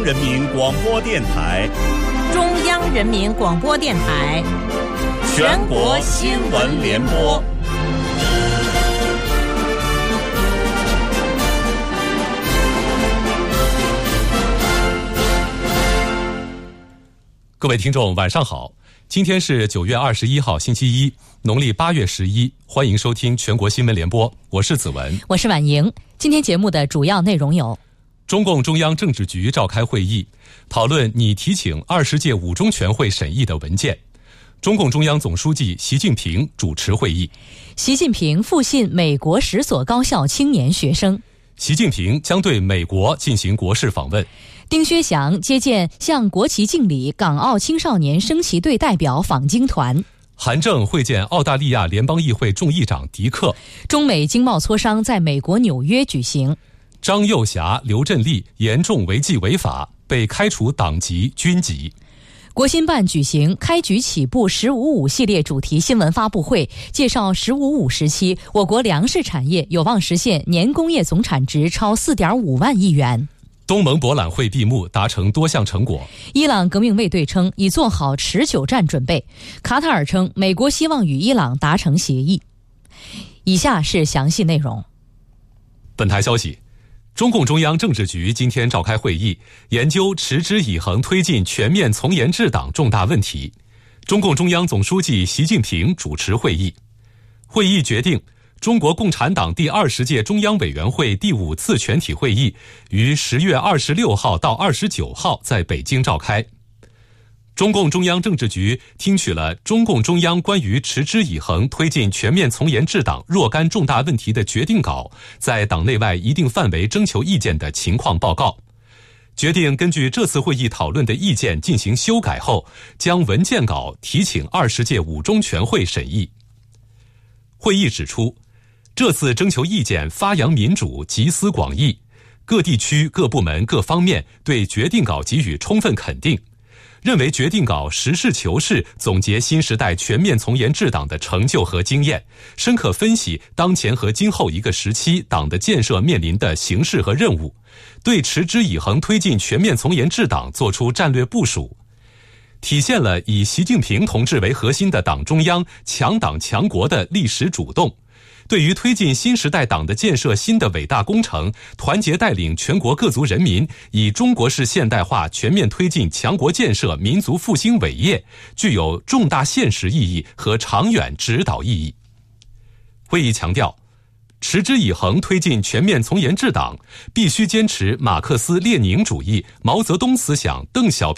人民广播电台， 中央人民广播电台， 全国新闻联播。 各位听众晚上好，今天是9月21号星期一，农历8月11，欢迎收听全国新闻联播，我是子文， 我是婉莹。今天节目的主要内容有： 中共中央政治局召开会议，讨论拟提请20届五中全会审议的文件。中共中央总书记习近平主持会议。 习近平复信美国10所高校青年学生。 习近平将对美国进行国事访问。 丁薛祥接见向国旗敬礼港澳青少年升旗队代表访京团。 韩正会见澳大利亚联邦议会众议长迪克。 中美经贸磋商在美国纽约举行。 张幼霞、刘振立严重违纪违法，被开除党籍、军籍。 国新办举行开局起步“15+5”系列主题新闻发布会，介绍“15+5”时期我国粮食产业有望实现年工业总产值超4.5万亿元。 东盟博览会闭幕，达成多项成果。 伊朗革命卫队称已做好持久战准备。卡塔尔称美国希望与伊朗达成协议。以下是详细内容。 本台消息，中共中央政治局今天召开会议，研究持之以恒推进全面从严治党重大问题。中共中央总书记习近平主持会议。会议决定，中国共产党第20届中央委员会第5次全体会议于10月26号到29号在北京召开。中共中央政治局听取了中共中央关于持之以恒推进全面从严治党若干重大问题的决定稿在党内外一定范围征求意见的情况报告，决定根据这次会议讨论的意见进行修改后，将文件稿提请20届五中全会审议。会议指出，这次征求意见发扬民主，集思广益，各地区各部门各方面对决定稿给予充分肯定，认为决定稿实事求是总结新时代全面从严治党的成就和经验，深刻分析当前和今后一个时期党的建设面临的形势和任务，对持之以恒推进全面从严治党作出战略部署，体现了以习近平同志为核心的党中央强党强国的历史主动，对于推进新时代党的建设新的伟大工程，团结带领全国各族人民以中国式现代化全面推进强国建设民族复兴伟业，具有重大现实意义和长远指导意义。会议强调，持之以恒推进全面从严治党，必须坚持马克思列宁主义、毛泽东思想、邓小平